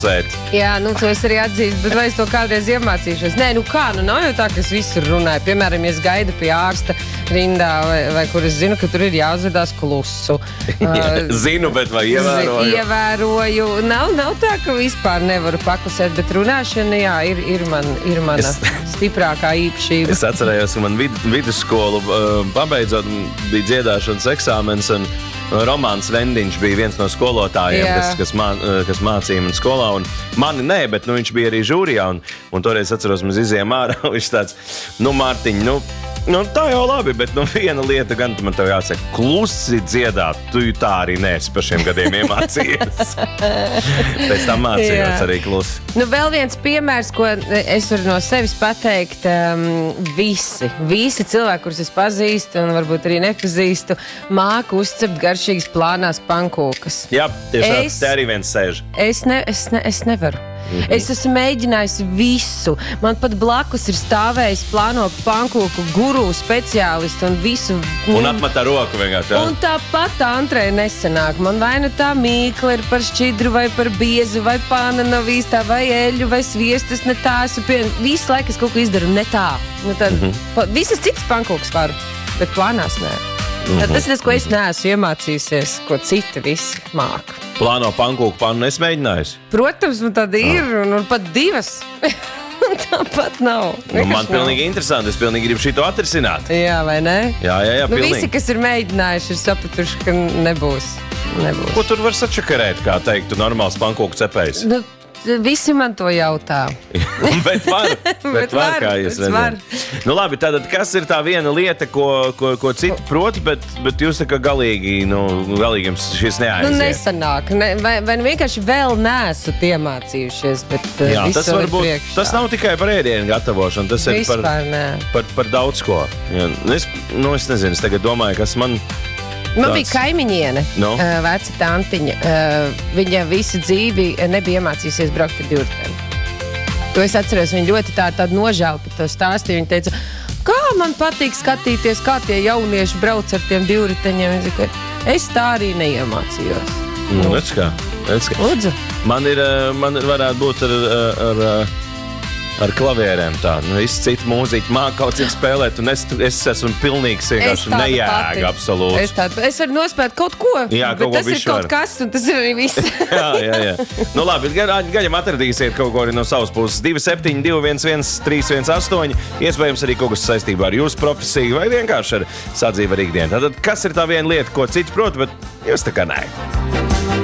Jā, nu to es arī atzīstu, bet vai es to kādreiz iemācīšos? Nē, nu kā, nu nav jau tā, ka es visur runāju. Piemēram, ja es gaidu pie ārsta rindā, vai kur es zinu, ka tur ir jāuzvedās klusu. Zinu, bet vai ievēroju? Ievēroju. Nav tā, ka vispār nevaru paklusēt, bet runāšana, jā, ir mana stiprākā īpašība. Es atcerējos, ka man vidusskolu pabeidzot bija dziedāšanas eksāmens, un Romāns Vendiņš bija viens no skolotājiem, kas mācīja man skolā, un mani nē, bet viņš bija arī žūrijā, un toreiz atceros, mēs izējām ārā, un viņš tāds, Mārtiņ, tā jau labi, bet viena lieta gan man tev jāsaka, klusi dziedāt, tu tā arī neesi par šiem gadiem iemācījies. Pēc tam mācījos arī klusi. Vēl viens piemērs, ko es varu no sevis pateikt, visi cilvēki, kurus es pazīstu un varbūt arī nepazīstu, māku uzcept garšīgas plānās pankūkas. Jā, tieši te arī viens sēž. Es nevaru. Es esmu mēģinājusi visu. Man pat blakus ir stāvējis plāno pankūku guru speciālistu un visu. Un atmetā roku vienkārši. Un tāpat Andrei nesanāk. Man vai nu tā mīkla ir par šķidru, vai par biezu, vai pāna nav īstā, vai eļu, vai sviestas ne tā. Visu laiku es kaut ko izdaru ne tā. Visas citas pankūkas varu, bet plānās nē. Tas ir tas, ko es neesmu iemācījusies, ko citi visi māka. Plāno pankūku pannu es mēģinājusi? Protams, man tāda ir, un pat divas. Tāpat nav. Man pilnīgi interesanti, es pilnīgi gribu šito atrisināt. Jā, vai ne? Jā, pilnīgi. Visi, kas ir mēģinājuši, ir sapratuši, ka nebūs. Ko tur var sačakarēt, kā teiktu, normāls pankūku cepējs? Visi man to jautā. Bet var, kā jūs redzat. Labi, tātad, kas ir tā viena lieta, ko citi prot, bet jūs tā kā galīgi jums šis neaiziet? Nesanāk. Vai vienkārši vēl neesat iemācījušies, bet jā, tas varbūt, tas nav tikai par ēdienu gatavošanu, tas ir par daudz ko. Es nezinu, es tagad domāju, kas man... Man bija kaimiņiene, veca tantiņa. Viņa visu dzīvi nebija iemācījusies braukt ar divritēm. To es atceros, viņa ļoti tādu nožēlu par to stāstīja. Viņa teica, kā man patīk skatīties, kā tie jaunieši brauc ar tiem divriteņiem. Es tā arī neiemācījos. Redz kā. Lūdzu. Man varētu būt ar klavierēm tā. Visi citi mūziķi māk kaut cik spēlēt, un es esmu pilnīgs vienkārši nejēga absolūti. Es varu nospēt kaut ko, bet tas ir kaut kas, un tas ir arī viss. Jā. Labi, gaļam atradīsiet kaut ko arī no savas puses. 27 211 318. Iespējams arī kaut kas saistībā ar jūsu profesiju vai vienkārši ar sadzīvi ar ikdienu. Tātad, kas ir tā viena lieta, ko citi prot, bet jūs tā kā nē?